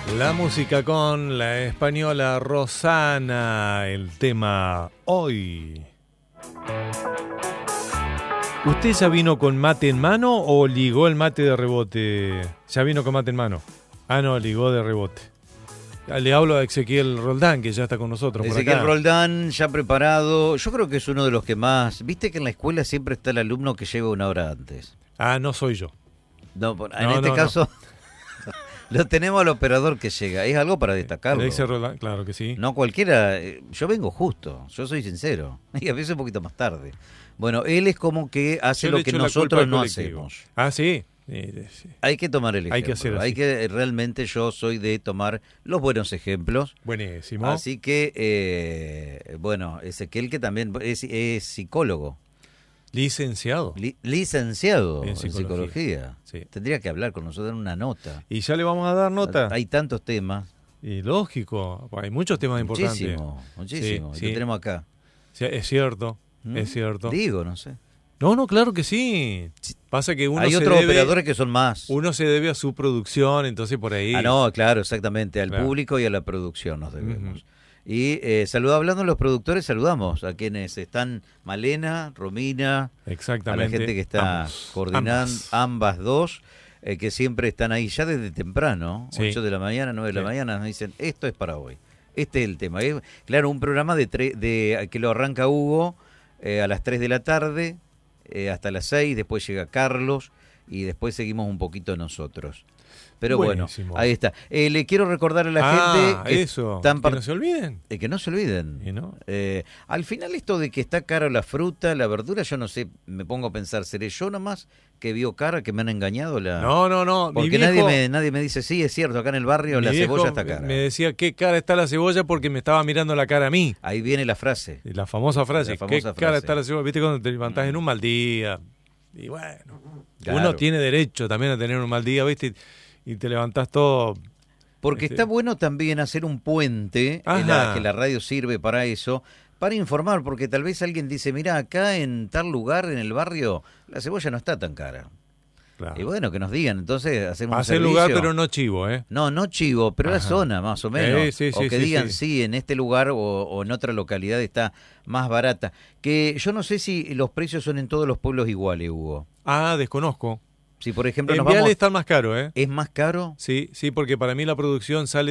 La música con la española Rosana, el tema Hoy. ¿Usted ya vino con mate en mano o ligó el mate de rebote? ¿Ya vino con mate en mano? Ah, no, ligó de rebote. Le hablo a Ezequiel Roldán, que ya está con nosotros. Ezequiel Roldán, ya preparado. Yo creo que es uno de los que más... Viste que en la escuela siempre está el alumno que llega una hora antes. Ah, no soy yo. No, en este caso... Lo tenemos al operador que llega. Es algo para destacarlo. Roldán, claro que sí. No cualquiera. Yo vengo justo. Yo soy sincero. Y a veces un poquito más tarde. Bueno, él es como que hace lo que nosotros no hacemos. Ah, sí. Sí. Hay que tomar el ejemplo. Hay que hacer así. Realmente yo soy de tomar los buenos ejemplos. Buenísimo. Así que, bueno, Ezequiel que también es psicólogo. Licenciado. Licenciado en psicología. Sí. Tendría que hablar con nosotros en una nota. ¿Y ya le vamos a dar nota? Hay tantos temas. Y lógico, hay muchos temas importantes. Muchísimo. Sí. Lo tenemos acá. Sí, es cierto, es cierto. Digo, no sé. No, claro que sí. Pasa que hay otros operadores que son más. Uno se debe a su producción, entonces por ahí. Ah, no, claro, exactamente. Al público y a la producción nos debemos. Y hablando de los productores, saludamos a quienes están, Malena, Romina, exactamente, a la gente que está coordinando, ambas dos, que siempre están ahí ya desde temprano, 8 de la mañana, 9 de la mañana, nos dicen, esto es para hoy, este es el tema. Claro, un programa que lo arranca Hugo a las 3 de la tarde, hasta las 6, después llega Carlos y después seguimos un poquito nosotros. Pero buenísimo. Bueno, ahí está. Le quiero recordar a la gente que que no se olviden. Que no se olviden. ¿Y no? Al final esto de que está caro la fruta, la verdura, yo no sé, me pongo a pensar, ¿seré yo nomás que vio cara, que me han engañado? No. Porque nadie me dice, sí, es cierto, acá en el barrio la cebolla está cara. Me decía, ¿qué cara está la cebolla? Porque me estaba mirando la cara a mí. Ahí viene la frase. La famosa frase, ¿qué cara está la cebolla? Viste cuando te levantás en un mal día. Y bueno, claro. Uno tiene derecho también a tener un mal día, ¿viste? Y te levantás todo... Porque está bueno también hacer un puente, que la radio sirve para eso, para informar, porque tal vez alguien dice, mira, acá en tal lugar, en el barrio, la cebolla no está tan cara. Claro. Y bueno, que nos digan, entonces hacemos un servicio. Lugar, pero no chivo, ¿eh? No chivo, pero la zona, más o menos. O que digan, sí, en este lugar o en otra localidad está más barata. Que yo no sé si los precios son en todos los pueblos iguales, Hugo. Desconozco. Si por ejemplo en Viale está más caro, ¿eh? ¿Es más caro? Sí, porque para mí la producción sale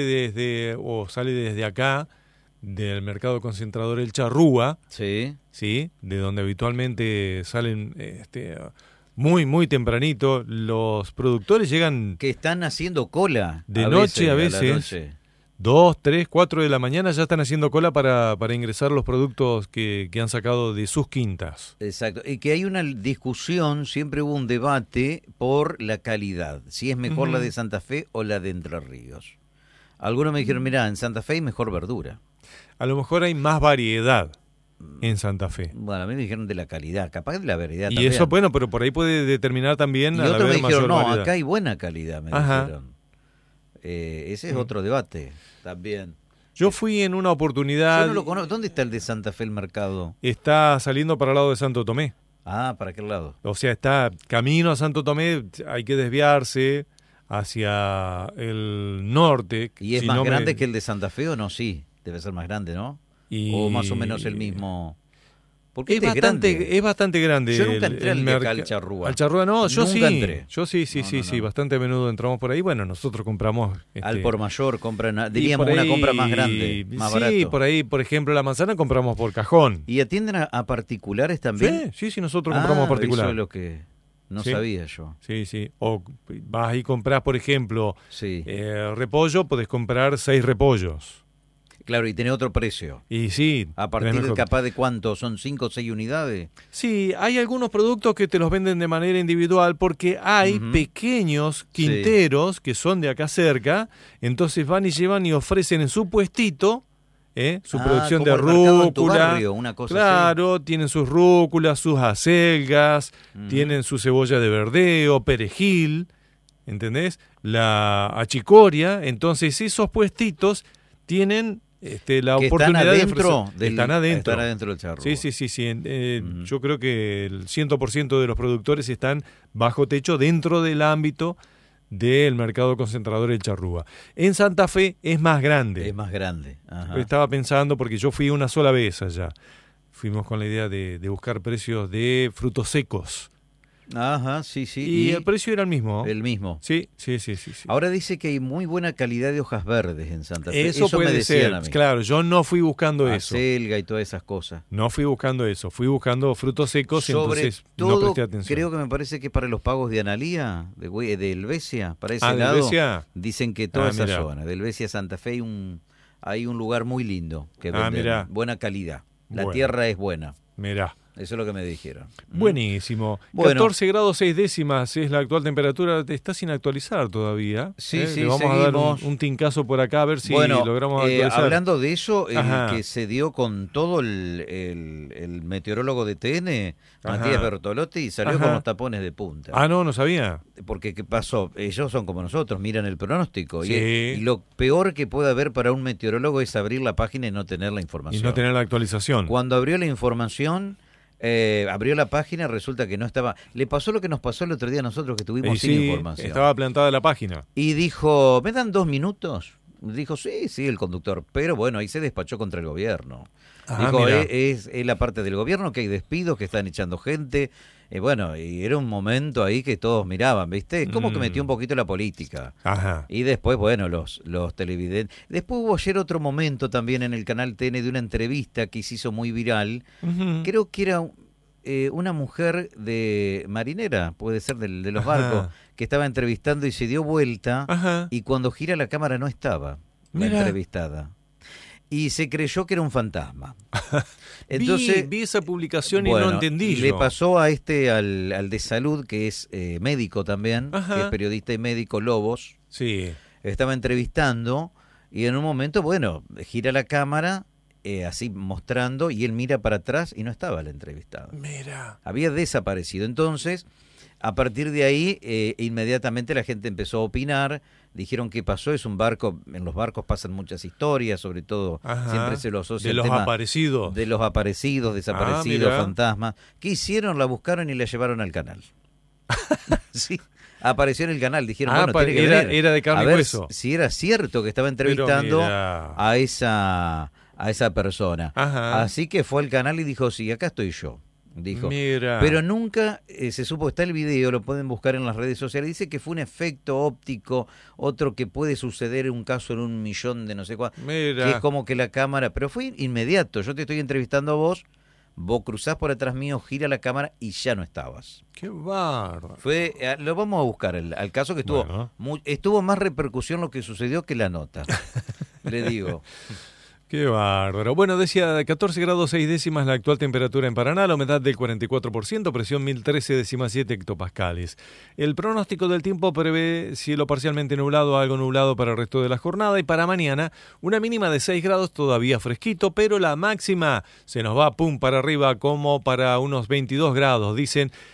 desde acá, del mercado concentrador El Charrúa. Sí. Sí, de donde habitualmente salen muy, muy tempranito. Los productores llegan... Que están haciendo cola. De noche a veces. 2, 3, 4 de la mañana ya están haciendo cola para ingresar los productos que han sacado de sus quintas. Exacto, y que hay una discusión, siempre hubo un debate por la calidad, si es mejor la de Santa Fe o la de Entre Ríos. Algunos me dijeron, mira, en Santa Fe hay mejor verdura. A lo mejor hay más variedad en Santa Fe. Bueno, a mí me dijeron de la calidad, capaz de la variedad y también. Eso, bueno, pero por ahí puede determinar también... Y otros me dijeron, no, acá hay buena calidad, me dijeron. Ese es otro debate también. Yo fui en una oportunidad... Yo no lo conozco. ¿Dónde está el de Santa Fe, el mercado? Está saliendo para el lado de Santo Tomé. ¿para qué lado? O sea, está camino a Santo Tomé, hay que desviarse hacia el norte. ¿Y es más grande que el de Santa Fe o no? Sí, debe ser más grande, ¿no? O más o menos el mismo... Porque es bastante grande. Yo nunca entré al Charrúa. Al Charrúa no, yo nunca entré. Yo sí, bastante a menudo entramos por ahí. Bueno, nosotros compramos... al por mayor, diríamos una compra más grande, más barato. Sí, por ahí, por ejemplo, la manzana compramos por cajón. ¿Y atienden a particulares también? Sí, nosotros compramos particular. Eso es lo que no sabía yo. Sí. O vas y compras, por ejemplo, repollo, podés comprar 6 repollos. Claro, y tiene otro precio. Y sí. ¿A partir de capaz de cuánto? ¿Son 5 o 6 unidades? Sí, hay algunos productos que te los venden de manera individual porque hay pequeños quinteros que son de acá cerca, entonces van y llevan y ofrecen en su puestito su producción de rúcula. En tu barrio, una cosa claro, así. Tienen sus rúculas, sus acelgas, tienen su cebolla de verdeo, perejil, ¿entendés? La achicoria, entonces esos puestitos tienen... la que oportunidad están adentro del charro. Sí. Yo creo que el 100% de los productores están bajo techo dentro del ámbito del mercado concentrador El Charrúa. En Santa Fe es más grande. Es más grande. Ajá. Estaba pensando, porque yo fui una sola vez allá. Fuimos con la idea de buscar precios de frutos secos. Ajá, sí. Y el precio era el mismo. El mismo. Sí. Ahora dice que hay muy buena calidad de hojas verdes en Santa Fe. Eso puede me decían ser. a mí. Claro, yo no fui buscando eso. Acelga y todas esas cosas. No fui buscando eso. Fui buscando frutos secos y entonces todo, no presté atención. creo que me parece que para los pagos de Analía, de Helvecia, para ese ¿de lado, Helvecia? dicen que toda esa mira. zona, de Helvecia a Santa Fe, hay un lugar muy lindo que vende buena calidad. La tierra es buena. Mirá. Eso es lo que me dijeron. Buenísimo. Bueno. 14 grados 6 décimas es la actual temperatura. Está sin actualizar todavía. Sí, Le vamos a dar un tincazo por acá a ver si logramos actualizar. Hablando de eso, que se dio con todo el meteorólogo de TN, Matías Bertolotti, salió con los tapones de punta. No sabía. Porque, ¿qué pasó? Ellos son como nosotros, miran el pronóstico. Sí. Y lo peor que puede haber para un meteorólogo es abrir la página y no tener la información. Y no tener la actualización. Cuando abrió la información... abrió la página, resulta que no estaba. Le pasó lo que nos pasó el otro día a nosotros, que estuvimos sin información. Estaba plantada la página. Y dijo, ¿me dan 2 minutos? Dijo, sí, el conductor. Pero bueno, ahí se despachó contra el gobierno. Dijo, es la parte del gobierno, que hay despidos, que están echando gente. Bueno, y era un momento ahí que todos miraban, ¿viste? Como que metió un poquito la política. Ajá. Y después, bueno, los televidentes. Después hubo ayer otro momento también en el canal TN de una entrevista que se hizo muy viral. Creo que era una mujer de marinera, puede ser de los barcos, que estaba entrevistando y se dio vuelta. Y cuando gira la cámara no estaba la entrevistada. Y se creyó que era un fantasma. Entonces, vi esa publicación y no entendí. Le pasó a al de salud, que es médico también, que es periodista y médico, Lobos. Sí. Estaba entrevistando y en un momento, gira la cámara, así mostrando, y él mira para atrás y no estaba el entrevistado. Mira. Había desaparecido. Entonces, a partir de ahí, inmediatamente la gente empezó a opinar. Dijeron que pasó, es un barco, en los barcos pasan muchas historias, sobre todo siempre se lo asocia de los aparecidos. De los aparecidos, desaparecidos, fantasmas. ¿Qué hicieron? La buscaron y la llevaron al canal. Sí, apareció en el canal, dijeron, tiene que ver. Era de carne y hueso. Si era cierto que estaba entrevistando a esa persona. Así que fue al canal y dijo, sí, acá estoy yo. Dijo. Mira. Pero nunca se supo, está el video, lo pueden buscar en las redes sociales, dice que fue un efecto óptico, otro que puede suceder en un caso en 1.000.000 de no sé cuánto, que es como que la cámara, pero fue inmediato, yo te estoy entrevistando a vos cruzás por atrás mío, gira la cámara y ya no estabas. ¡Qué bárbaro! Lo vamos a buscar, al caso que estuvo más repercusión lo que sucedió que la nota, le digo. Qué bárbaro. Bueno, decía 14 grados 6 décimas la actual temperatura en Paraná, la humedad del 44%, presión 1013,7 hectopascales. El pronóstico del tiempo prevé cielo parcialmente nublado, algo nublado para el resto de la jornada, y para mañana una mínima de 6 grados, todavía fresquito, pero la máxima se nos va para arriba como para unos 22 grados, dicen